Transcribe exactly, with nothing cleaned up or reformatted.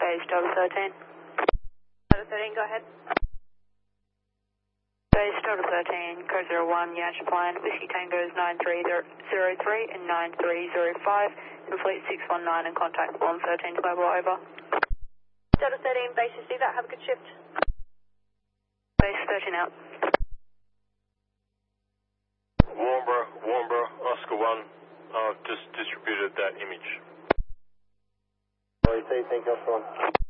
base Delta thirteen. Delta thirteen, go ahead. Base Delta thirteen, code zero one, Yash plan, Whiskey Tango's nine three zero three and nine three zero five, and fleet six one nine and contact one thirteen Global over. Delta thirteen, base receive that, have a good shift. Base thirteen out. Warnbro, Warnbro, Oscar one, I've just distributed that image. Thank you, Oscar one.